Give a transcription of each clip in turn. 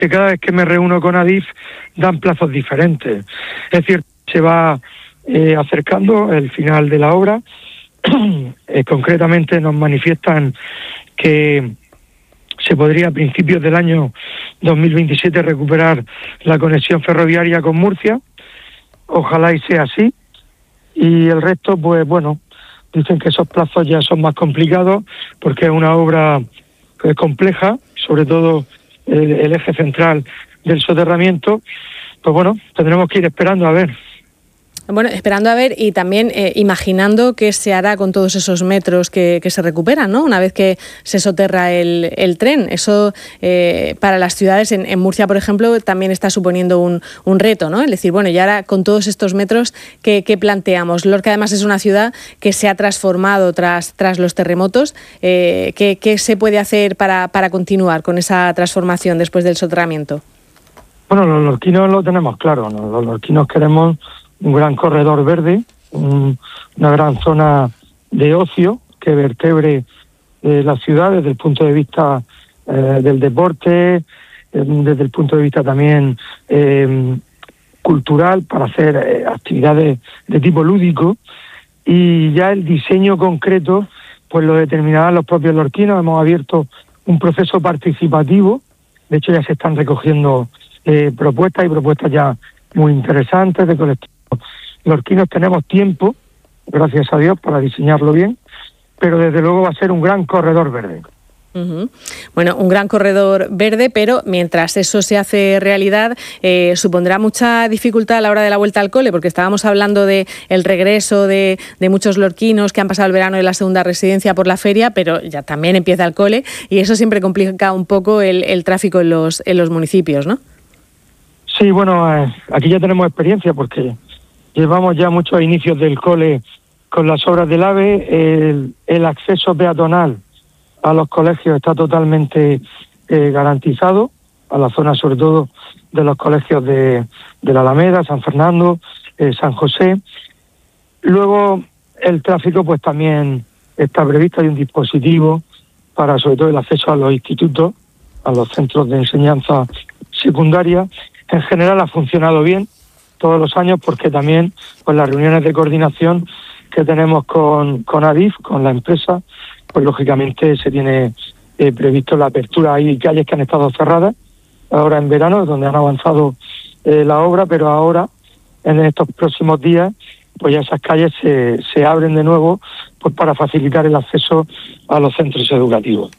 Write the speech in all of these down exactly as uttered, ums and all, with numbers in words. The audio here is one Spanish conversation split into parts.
que cada vez que me reúno con Adif dan plazos diferentes. Es decir, se va eh, acercando el final de la obra. eh, concretamente nos manifiestan que se podría a principios del año dos mil veintisiete recuperar la conexión ferroviaria con Murcia. Ojalá y sea así. Y el resto, pues bueno, dicen que esos plazos ya son más complicados porque es una obra pues, compleja, sobre todo el, el eje central del soterramiento. Pues bueno, tendremos que ir esperando a ver. Bueno, esperando a ver y también eh, imaginando qué se hará con todos esos metros que, que se recuperan, ¿no? Una vez que se soterra el, el tren. Eso eh, para las ciudades, en, en Murcia, por ejemplo, también está suponiendo un, un reto, ¿no? Es decir, bueno, y ahora con todos estos metros, ¿qué, qué planteamos? Lorca además es una ciudad que se ha transformado tras, tras los terremotos. Eh, ¿qué, ¿Qué se puede hacer para, para continuar con esa transformación después del soterramiento? Bueno, los lorquinos lo tenemos claro, ¿no? Los lorquinos queremos un gran corredor verde, un, una gran zona de ocio que vertebre eh, la ciudad desde el punto de vista eh, del deporte, eh, desde el punto de vista también eh, cultural, para hacer eh, actividades de tipo lúdico, y ya el diseño concreto pues lo determinarán los propios lorquinos. Hemos abierto un proceso participativo, de hecho ya se están recogiendo eh, propuestas y propuestas ya muy interesantes de colectivos lorquinos. Tenemos tiempo, gracias a Dios, para diseñarlo bien, pero desde luego va a ser un gran corredor verde. Uh-huh. Bueno, un gran corredor verde, pero mientras eso se hace realidad, eh, supondrá mucha dificultad a la hora de la vuelta al cole, porque estábamos hablando de el regreso de, de muchos lorquinos que han pasado el verano en la segunda residencia por la feria, pero ya también empieza el cole y eso siempre complica un poco el, el tráfico en los, en los municipios, ¿no? Sí, bueno, eh, aquí ya tenemos experiencia porque llevamos ya muchos inicios del cole con las obras del AVE. El, el acceso peatonal a los colegios está totalmente eh, garantizado, a la zona sobre todo de los colegios de, de la Alameda, San Fernando, eh, San José. Luego el tráfico pues también está previsto, hay un dispositivo para sobre todo el acceso a los institutos, a los centros de enseñanza secundaria. En general ha funcionado bien todos los años porque también pues las reuniones de coordinación que tenemos con, con Adif, con la empresa, pues lógicamente se tiene eh, previsto la apertura. Hay calles que han estado cerradas ahora en verano, donde han avanzado eh, la obra, pero ahora, en estos próximos días, pues ya esas calles se, se abren de nuevo pues para facilitar el acceso a los centros educativos.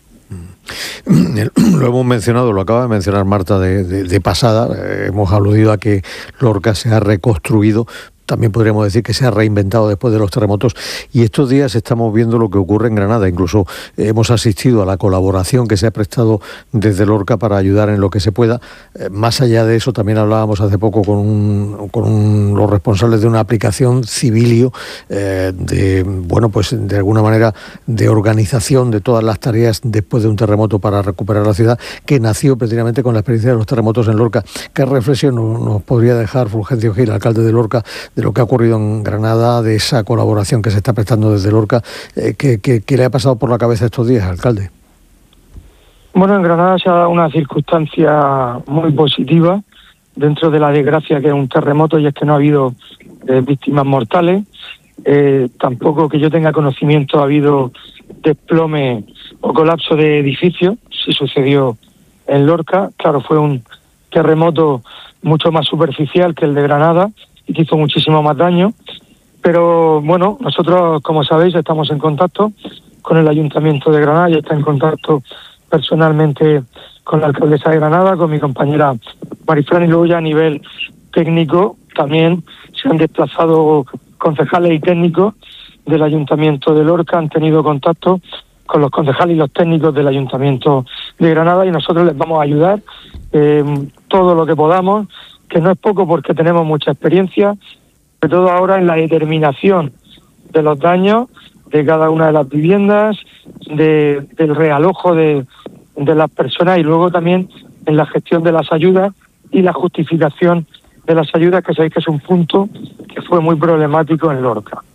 Lo hemos mencionado, lo acaba de mencionar Marta de, de, de pasada, eh, hemos aludido a que Lorca se ha reconstruido. También podríamos decir que se ha reinventado después de los terremotos y estos días estamos viendo lo que ocurre en Granada. Incluso hemos asistido a la colaboración que se ha prestado desde Lorca para ayudar en lo que se pueda. Eh, más allá de eso, también hablábamos hace poco con, un, con un, los responsables de una aplicación Civilio, eh, de, bueno, pues de alguna manera de organización de todas las tareas después de un terremoto para recuperar la ciudad, que nació precisamente con la experiencia de los terremotos en Lorca. ¿Qué reflexión nos, nos podría dejar Fulgencio Gil, alcalde de Lorca, de lo que ha ocurrido en Granada, de esa colaboración que se está prestando desde Lorca? Eh, ¿qué, qué, ¿Qué le ha pasado por la cabeza estos días, alcalde? Bueno, en Granada se ha dado una circunstancia muy positiva dentro de la desgracia que es un terremoto, y es que no ha habido eh, víctimas mortales. Eh, tampoco que yo tenga conocimiento ha habido desplome o colapso de edificios. Sí sucedió en Lorca. Claro, fue un terremoto mucho más superficial que el de Granada y que hizo muchísimo más daño, pero bueno, nosotros, como sabéis, estamos en contacto con el Ayuntamiento de Granada y está en contacto personalmente con la alcaldesa de Granada, con mi compañera Marifran, y luego ya a nivel técnico también se han desplazado concejales y técnicos del Ayuntamiento de Lorca, han tenido contacto con los concejales y los técnicos del Ayuntamiento de Granada y nosotros les vamos a ayudar eh, todo lo que podamos, que no es poco porque tenemos mucha experiencia, sobre todo ahora en la determinación de los daños de cada una de las viviendas, de, del realojo de, de las personas y luego también en la gestión de las ayudas y la justificación de las ayudas, que sabéis que es un punto que fue muy problemático en Lorca.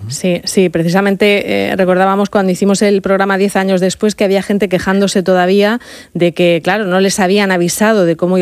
Sí, sí, precisamente eh, recordábamos cuando hicimos el programa diez años después que había gente quejándose todavía de que, claro, no les habían avisado de cómo